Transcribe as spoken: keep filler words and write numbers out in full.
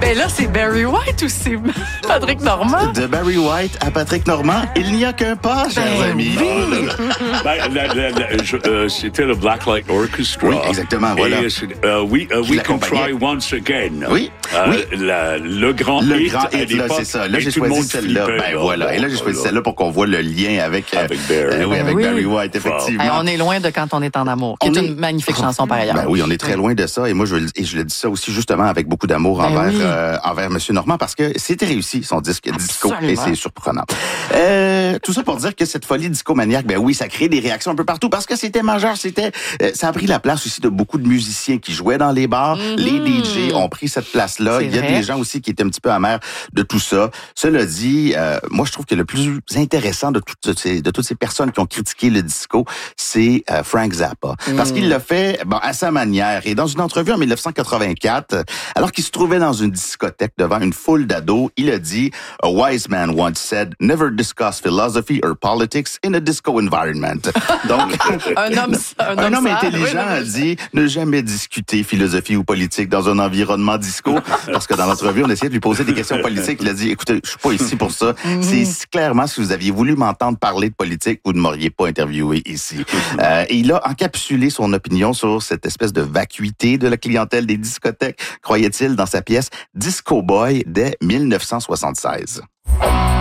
Ben là, c'est Barry White ou c'est Patrick Normand? De Barry White à Patrick Normand, il n'y a qu'un pas, chers Ben amis. oui. Ben, la- la- la- je- euh, c'était le Blacklight Orchestra. Oui, exactement, voilà. Et c'est, euh, we, uh, Qui we can l'accompagnait. try once again. Oui, Euh, oui. la- le grand Le hit grand à hit, là, l'époque, c'est ça. Là, et j'ai tout le choisi monde celle-là. flippait, Ben là. voilà. Et là, j'ai choisi Voilà. celle-là pour qu'on voit le lien avec, euh, Avec Barry. euh, oui, avec Oui. Barry White, effectivement. Hey, on est loin de Quand on est en amour, qui On est est- une magnifique chanson par ailleurs. Ben oui, on est très loin de ça. Et moi, je, et je le dis ça aussi justement avec beaucoup d'amour Ben envers, oui. euh, envers Monsieur Normand parce que c'était réussi, son disque disco. Absolument. Et c'est surprenant. Euh, tout ça pour dire que cette folie discomaniaque, ben oui, ça crée des réactions un peu partout parce que c'était majeur. C'était, euh, ça a pris la place aussi de beaucoup de musiciens qui jouaient dans les bars. Mm-hmm. Les D J ont pris cette place-là. C'est Il y a vrai. des gens aussi qui étaient un petit peu amers de tout ça. Cela dit, euh, moi, je trouve que le plus intéressant de toutes ces, de toutes ces personnes qui ont critiqué le disco, c'est euh, Frank Zappa. Parce qu'il l'a fait bon, à sa manière. Et dans une entrevue en dix-neuf cent quatre-vingt-quatre, alors qu'il se trouvait dans une discothèque devant une foule d'ados, il a dit « A wise man once said, never discuss philosophy or politics in a disco environment. » Donc, Un homme, un un homme, homme sage. intelligent Oui, a oui, oui. dit ne jamais discuter philosophie ou politique dans un environnement disco. Parce que dans l'entrevue, on essayait de lui poser des questions politiques. Il a dit, écoutez, je suis pas ici pour ça. C'est si clairement, si vous aviez voulu m'entendre parler de politique, vous ne m'auriez pas interviewé ici. Euh, et il a encapsulé son opinion sur cette espèce de vacuité de la clientèle des discothèques, croyait-il, dans sa pièce Disco Boy dès dix-neuf cent soixante-seize.